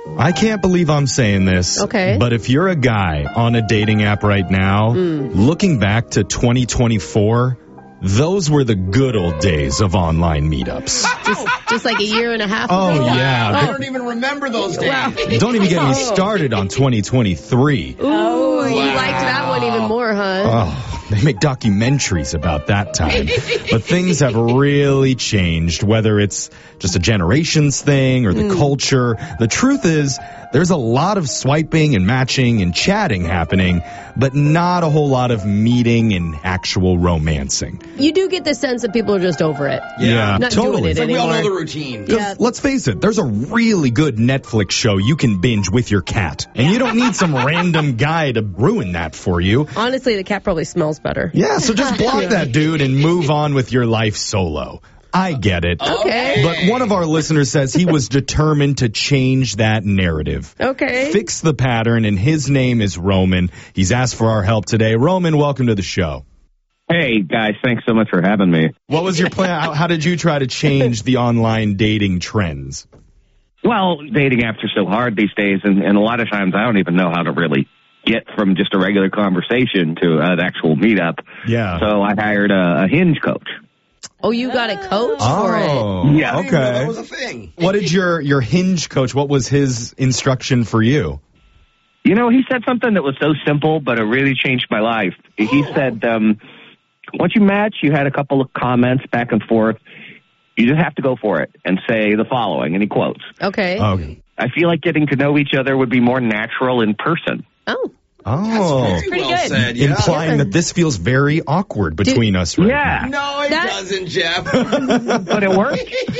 I can't believe I'm saying this. Okay. But if you're a guy on a dating app right now, looking back to 2024, those were the good old days of online meetups. Just like a year and a half ago? Oh, yeah. I don't even remember those days. Wow. Don't even get me started on 2023. Ooh, you liked that one even more, huh? Oh, they make documentaries about that time. But things have really changed, whether it's just a generations thing or the culture. The truth is, there's a lot of swiping and matching and chatting happening, but not a whole lot of meeting and actual romancing. You do get the sense that people are just over it. Yeah, Not totally. doing it It's like we all anymore. know the routine. Yeah. Let's face it, there's a really good Netflix show you can binge with your cat. And you don't need some random guy to ruin that for you. Honestly, the cat probably smells better. Yeah, so just block that dude and move on with your life solo. I get it. Okay. But one of our listeners says he was determined to change that narrative. Okay. Fix the pattern, and his name is Roman. He's asked for our help today. Roman, welcome to the show. Hey, guys, thanks so much for having me. What was your plan? How did you try to change the online dating trends? Well, dating apps are so hard these days, and a lot of times I don't even know how to really get from just a regular conversation to an actual meetup. Yeah. So I hired a Hinge coach. Oh, you got a coach for it. Oh, Yeah. I didn't know that okay. was a thing. What did your Hinge coach, what was his instruction for you? You know, he said something that was so simple, but it really changed my life. He said, once you match, you had a couple of comments back and forth. You just have to go for it and say the following, and he quotes, Okay. Okay. I feel like getting to know each other would be more natural in person. Oh. Oh, Pretty well said, yeah. implying that this feels very awkward between us right Yeah. now. No, it That- doesn't, Jeff. But it worked.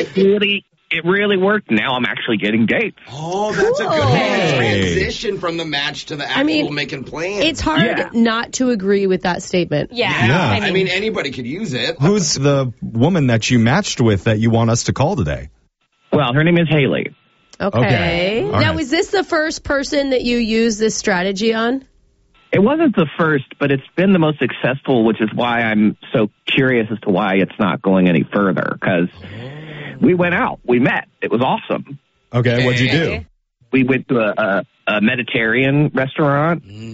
It really worked. Now I'm actually getting dates. Oh, that's a good Cool. transition from the match to the actual mean, making plans. It's hard Yeah. not to agree with that statement. Yeah. Yeah. I mean, anybody could use it. Who's the woman that you matched with that you want us to call today? Well, her name is Haley. Okay. All Now, right. was this the first person that you used this strategy on? It wasn't the first, but it's been the most successful, which is why I'm so curious as to why it's not going any further. Because we went out, we met, it was awesome. Okay, what'd you do? We went to a Mediterranean restaurant.